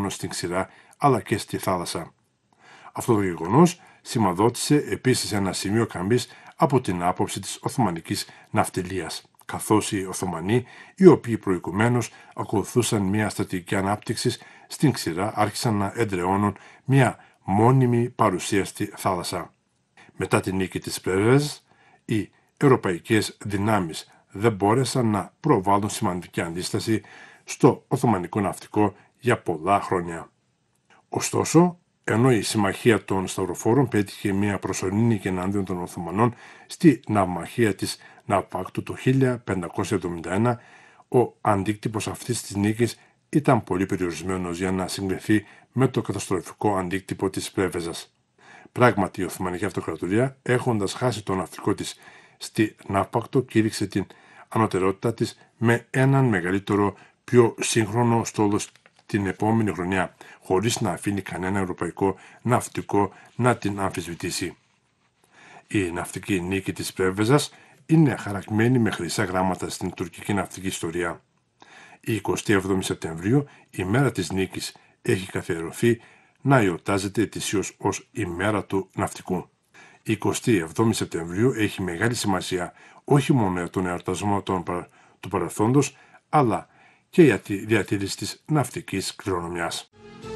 μόνο στην ξηρά αλλά και στη θάλασσα. Αυτό το γεγονός σημαδότησε επίσης ένα σημείο καμπής από την άποψη της Οθωμανικής ναυτιλίας, καθώς οι Οθωμανοί, οι οποίοι προηγουμένως ακολουθούσαν μια στρατηγική ανάπτυξη στην ξηρά, άρχισαν να εδραιώνουν μια μόνιμη παρουσία στη θάλασσα. Μετά την νίκη της Πρέβεζας, οι ευρωπαϊκές δυνάμεις δεν μπόρεσαν να προβάλλουν σημαντική αντίσταση στο Οθωμανικό ναυτικό για πολλά χρόνια. Ωστόσο, ενώ η συμμαχία των Σταυροφόρων πέτυχε μια προσωρινή νίκη εναντίον των Οθωμανών στη ναυμαχία της Ναυπάκτου το 1571, ο αντίκτυπος αυτής της νίκης ήταν πολύ περιορισμένος για να συγκριθεί με το καταστροφικό αντίκτυπο της Πρέβεζας. Πράγματι, η Οθωμανική Αυτοκρατορία, έχοντας χάσει το ναυτικό της στη Ναύπακτο, κήρυξε την ανωτερότητά της με έναν μεγαλύτερο, πιο σύγχρονο στόλο την επόμενη χρονιά, χωρίς να αφήνει κανένα ευρωπαϊκό ναυτικό να την αμφισβητήσει. Η ναυτική νίκη της Πρέβεζας είναι χαρακμένη με χρυσά γράμματα στην τουρκική ναυτική ιστορία. Η 27η Σεπτεμβρίου, η μέρα της νίκης, έχει καθιερωθεί να εορτάζεται ετησίως ως η μέρα του ναυτικού. Η 27η Σεπτεμβρίου έχει μεγάλη σημασία όχι μόνο για τον εορτασμό του παρελθόντος, αλλά και για τη διατήρηση της ναυτικής κληρονομιάς.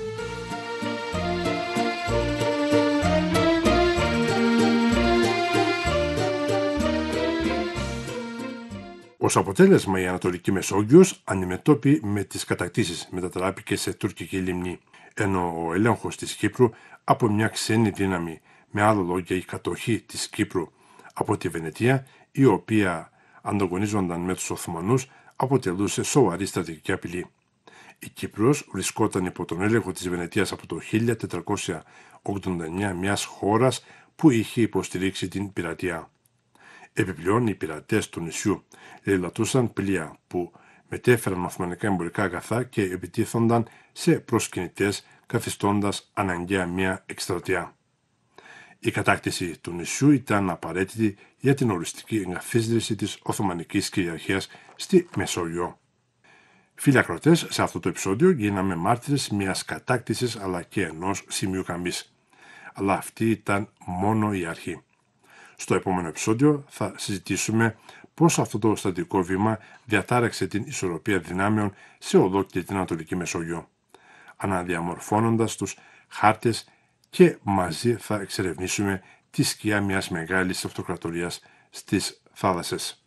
Ως αποτέλεσμα, η Ανατολική Μεσόγειος αντιμετώπιε με τις κατακτήσεις μετατράπηκε σε τουρκική λιμνή, ενώ ο έλεγχος της Κύπρου από μια ξένη δύναμη, με άλλα λόγια η κατοχή της Κύπρου από τη Βενετία, η οποία ανταγωνίζονταν με τους Οθωμανούς, αποτελούσε σοβαρή στρατηγική απειλή. Η Κύπρος βρισκόταν υπό τον έλεγχο της Βενετίας από το 1489, μιας χώρας που είχε υποστηρίξει την πειρατεία. Επιπλέον, οι πειρατές του νησιού λαιλατούσαν πλοία που μετέφεραν οθωμανικά εμπορικά αγαθά και επιτίθονταν σε προσκυνητές, καθιστώντας αναγκαία μια εκστρατεία. Η κατάκτηση του νησιού ήταν απαραίτητη για την οριστική εγκαθίδρυση της Οθωμανικής κυριαρχίας στη Μεσόγειο. Φίλοι ακροατές, σε αυτό το επεισόδιο γίναμε μάρτυρες μιας κατάκτησης αλλά και ενός σημείου καμπής. Αλλά αυτή ήταν μόνο η αρχή. Στο επόμενο επεισόδιο θα συζητήσουμε πώς αυτό το στρατηγικό βήμα διατάραξε την ισορροπία δυνάμεων σε ολόκληρη την Ανατολική Μεσόγειο, αναδιαμορφώνοντας τους χάρτες και μαζί θα εξερευνήσουμε τη σκιά μιας μεγάλης αυτοκρατορίας στις θάλασσες.